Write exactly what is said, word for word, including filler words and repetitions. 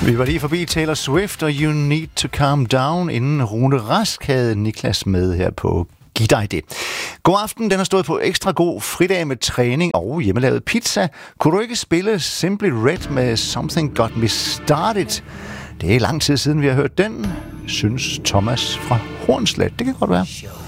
Vi var lige forbi Taylor Swift og You Need to Calm Down, inden Rune Rask havde Niklas med her på Giv dig det. God aften, den har stået på ekstra god fridag med træning og hjemmelavet pizza. Kunne du ikke spille Simply Red med Something Got Me Started? Det er lang tid siden, vi har hørt den, synes Thomas fra Hornslet. Det kan godt være.